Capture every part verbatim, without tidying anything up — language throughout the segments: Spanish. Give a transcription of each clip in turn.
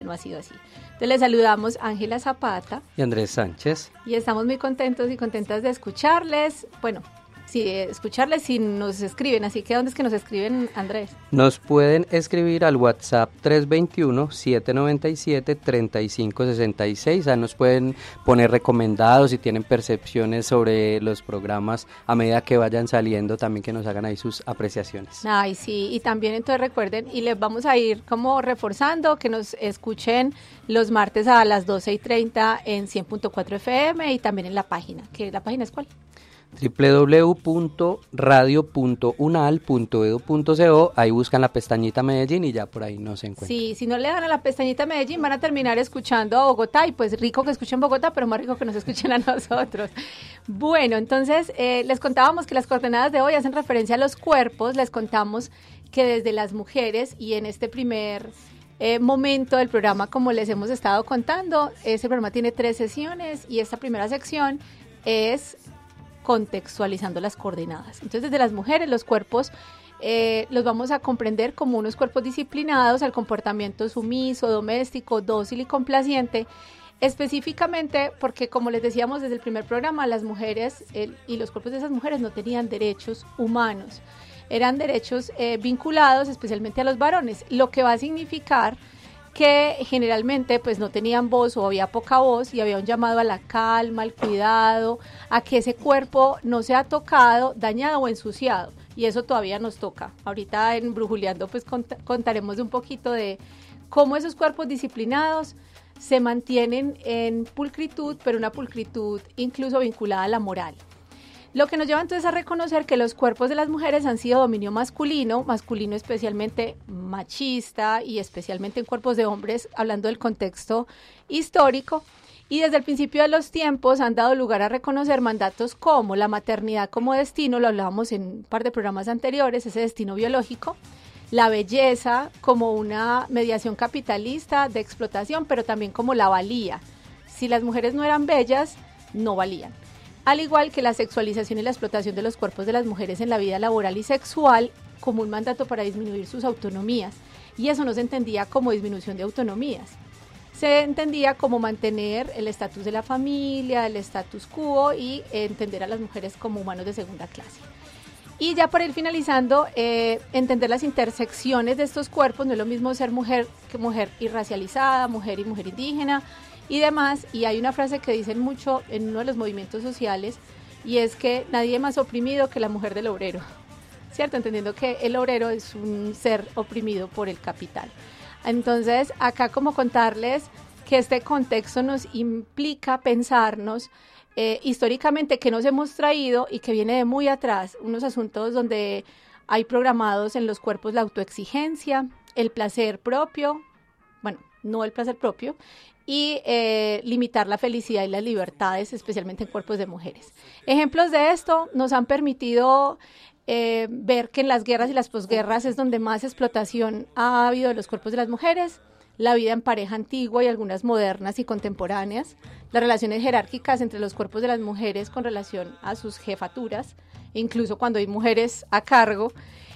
no ha sido así. Entonces les saludamos Ángela Zapata y Andrés Sánchez. Y estamos muy contentos y contentas de escucharles. Bueno, sí, escucharles si nos escriben. Así que, ¿dónde es que nos escriben, Andrés? Nos pueden escribir al WhatsApp tres dos uno, siete nueve siete, tres cinco seis seis. Ahí nos pueden poner recomendados si tienen percepciones sobre los programas a medida que vayan saliendo, también que nos hagan ahí sus apreciaciones. Ay, sí, y también entonces recuerden, y les vamos a ir como reforzando, que nos escuchen los martes a las doce y treinta en cien punto cuatro F M y también en la página. ¿Que la página es cuál? doble u doble u doble u punto radio punto unal punto edu punto co. Ahí buscan la pestañita Medellín y ya por ahí nos encuentran. Sí, si no le dan a la pestañita Medellín van a terminar escuchando a Bogotá, y pues rico que escuchen Bogotá, pero más rico que nos escuchen a nosotros. Bueno, entonces eh, les contábamos que las coordenadas de hoy hacen referencia a los cuerpos. Les contamos que desde las mujeres, y en este primer eh, momento del programa, como les hemos estado contando, ese programa tiene tres sesiones y esta primera sección es contextualizando las coordenadas. Entonces, desde las mujeres, los cuerpos eh, los vamos a comprender como unos cuerpos disciplinados al comportamiento sumiso, doméstico, dócil y complaciente, específicamente porque, como les decíamos desde el primer programa, las mujeres eh, y los cuerpos de esas mujeres no tenían derechos humanos, eran derechos eh, vinculados especialmente a los varones, lo que va a significar que generalmente pues no tenían voz o había poca voz, y había un llamado a la calma, al cuidado, a que ese cuerpo no sea tocado, dañado o ensuciado, y eso todavía nos toca. Ahorita en Brujuleando pues cont- contaremos un poquito de cómo esos cuerpos disciplinados se mantienen en pulcritud, pero una pulcritud incluso vinculada a la moral. Lo que nos lleva entonces a reconocer que los cuerpos de las mujeres han sido dominio masculino, masculino especialmente machista y especialmente en cuerpos de hombres, hablando del contexto histórico, y desde el principio de los tiempos han dado lugar a reconocer mandatos como la maternidad como destino, lo hablábamos en un par de programas anteriores, ese destino biológico, la belleza como una mediación capitalista de explotación, pero también como la valía. Si las mujeres no eran bellas, no valían. Al igual que la sexualización y la explotación de los cuerpos de las mujeres en la vida laboral y sexual como un mandato para disminuir sus autonomías. Y eso no se entendía como disminución de autonomías. Se entendía como mantener el estatus de la familia, el status quo, y entender a las mujeres como humanos de segunda clase. Y ya para ir finalizando, eh, entender las intersecciones de estos cuerpos. No es lo mismo ser mujer que mujer y racializada, mujer y mujer indígena, y demás, y hay una frase que dicen mucho en uno de los movimientos sociales, y es que nadie más oprimido que la mujer del obrero, ¿cierto? Entendiendo que el obrero es un ser oprimido por el capital. Entonces, acá como contarles que este contexto nos implica pensarnos eh, históricamente que nos hemos traído y que viene de muy atrás, unos asuntos donde hay programados en los cuerpos la autoexigencia, el placer propio, bueno, no el placer propio, y eh, limitar la felicidad y las libertades, especialmente en cuerpos de mujeres. Ejemplos de esto nos han permitido eh, ver que en las guerras y las posguerras es donde más explotación ha habido de los cuerpos de las mujeres, la vida en pareja antigua y algunas modernas y contemporáneas, las relaciones jerárquicas entre los cuerpos de las mujeres con relación a sus jefaturas, incluso cuando hay mujeres a cargo.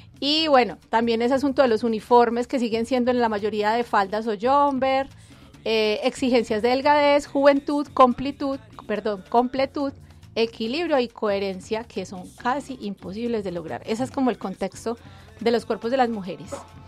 Y bueno, también ese asunto de los uniformes que siguen siendo en la mayoría de faldas o jumper, eh, exigencias de delgadez, juventud, completud, perdón, completud, equilibrio y coherencia que son casi imposibles de lograr. Ese es como el contexto de los cuerpos de las mujeres.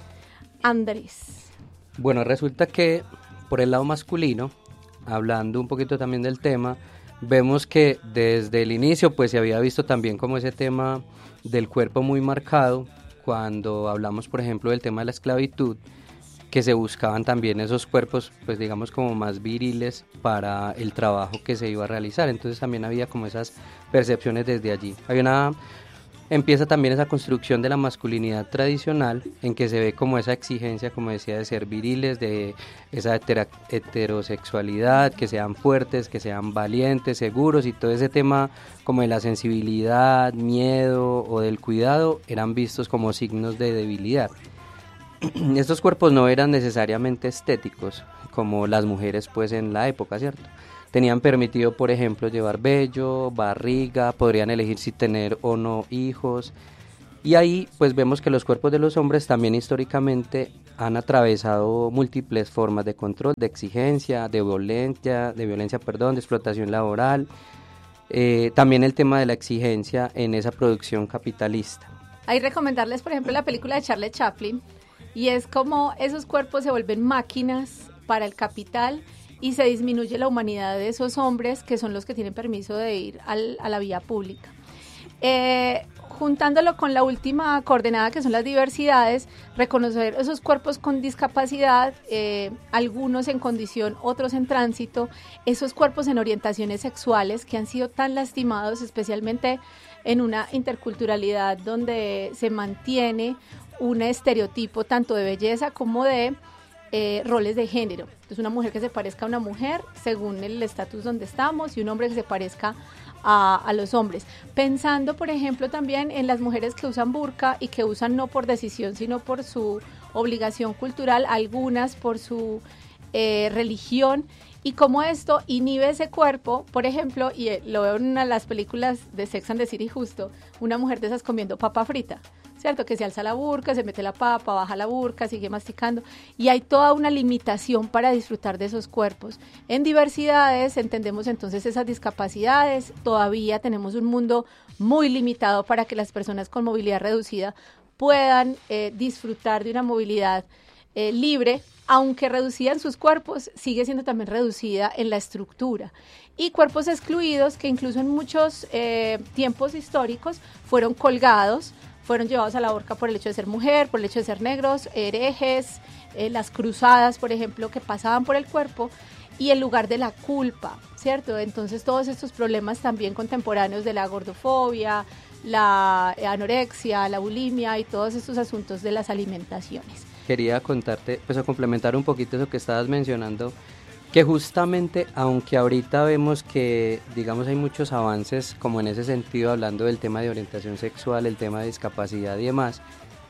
Andrés. Bueno, resulta que por el lado masculino, hablando un poquito también del tema, vemos que desde el inicio pues se había visto también como ese tema del cuerpo muy marcado, cuando hablamos por ejemplo del tema de la esclavitud, que se buscaban también esos cuerpos pues digamos como más viriles para el trabajo que se iba a realizar. Entonces también había como esas percepciones desde allí. Hay una, empieza también esa construcción de la masculinidad tradicional en que se ve como esa exigencia, como decía, de ser viriles, de esa hetera, heterosexualidad, que sean fuertes, que sean valientes, seguros, y todo ese tema como de la sensibilidad, miedo o del cuidado eran vistos como signos de debilidad. Estos cuerpos no eran necesariamente estéticos como las mujeres pues en la época, ¿cierto? Tenían permitido, por ejemplo, llevar vello, barriga, podrían elegir si tener o no hijos, Y ahí pues vemos que los cuerpos de los hombres también históricamente han atravesado múltiples formas de control, de exigencia, de violencia, de violencia, perdón, de explotación laboral, eh, también el tema de la exigencia en esa producción capitalista. Hay recomendarles, por ejemplo, la película de Charlie Chaplin, y es como esos cuerpos se vuelven máquinas para el capital y se disminuye la humanidad de esos hombres que son los que tienen permiso de ir al, a la vía pública. Eh, juntándolo con la última coordenada, que son las diversidades, reconocer esos cuerpos con discapacidad, eh, algunos en condición, otros en tránsito, esos cuerpos en orientaciones sexuales que han sido tan lastimados, especialmente en una interculturalidad donde se mantiene un estereotipo tanto de belleza como de eh, roles de género. Entonces, una mujer que se parezca a una mujer según el estatus donde estamos, y un hombre que se parezca A, a los hombres, pensando por ejemplo también en las mujeres que usan burka y que usan no por decisión sino por su obligación cultural, algunas por su eh, religión, y cómo esto inhibe ese cuerpo. Por ejemplo, y eh, lo veo en una de las películas de Sex and the City, justo una mujer de esas comiendo papa frita, ¿cierto? Que se alza la burka, se mete la papa, baja la burka, sigue masticando, y hay toda una limitación para disfrutar de esos cuerpos. En diversidades entendemos entonces esas discapacidades, todavía tenemos un mundo muy limitado para que las personas con movilidad reducida puedan eh, disfrutar de una movilidad eh, libre, aunque reducida en sus cuerpos, sigue siendo también reducida en la estructura. Y cuerpos excluidos que incluso en muchos eh, tiempos históricos fueron colgados, fueron llevados a la horca por el hecho de ser mujer, por el hecho de ser negros, herejes, eh, las cruzadas, por ejemplo, que pasaban por el cuerpo, y el lugar de la culpa, ¿cierto? Entonces todos estos problemas también contemporáneos de la gordofobia, la anorexia, la bulimia y todos estos asuntos de las alimentaciones. Quería contarte, pues a complementar un poquito eso que estabas mencionando, que justamente, aunque ahorita vemos que, digamos, hay muchos avances como en ese sentido, hablando del tema de orientación sexual, el tema de discapacidad y demás,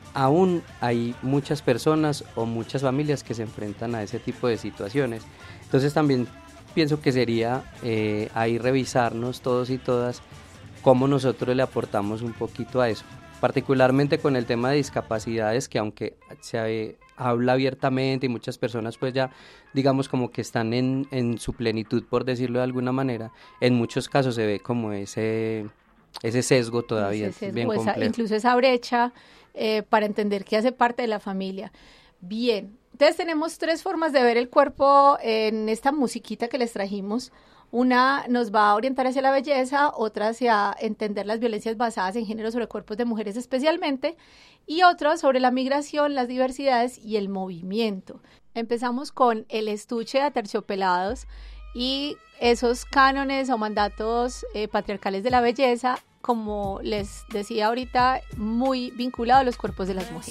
aún hay muchas personas o muchas familias que se enfrentan a ese tipo de situaciones. Entonces también pienso que sería eh, ahí revisarnos todos y todas cómo nosotros le aportamos un poquito a eso, particularmente con el tema de discapacidades, que aunque se habla abiertamente y muchas personas pues ya digamos como que están en, en su plenitud, por decirlo de alguna manera, en muchos casos se ve como ese, ese sesgo todavía, ese sesgo, bien esa, complejo. Incluso esa brecha eh, para entender que hace parte de la familia. Bien, entonces tenemos tres formas de ver el cuerpo en esta musiquita que les trajimos. Una nos va a orientar hacia la belleza, otra hacia entender las violencias basadas en género sobre cuerpos de mujeres especialmente, y otra sobre la migración, las diversidades y el movimiento. Empezamos con el estuche de Aterciopelados y esos cánones o mandatos eh, patriarcales de la belleza, como les decía ahorita, muy vinculado a los cuerpos de las mujeres.